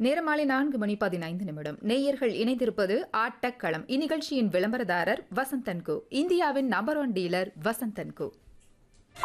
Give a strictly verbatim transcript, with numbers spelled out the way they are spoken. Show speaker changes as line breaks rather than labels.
நேரம் மாலை நான்கு மணி பதினைந்து நிமிடம். நேயர்கள் இணைந்திருப்பது ஆட்டக்களம். இந்நிகழ்ச்சியின் விளம்பரதாரர் வசந்தன் கோ, இந்தியாவின் நம்பர் ஒன் டீலர் வசந்தன் கோ.